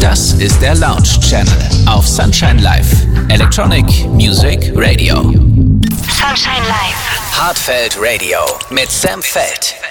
Das ist der Lounge Channel auf Sunshine Live. Electronic Music Radio. Sunshine Live. Heartfelt Radio mit Sam Feld.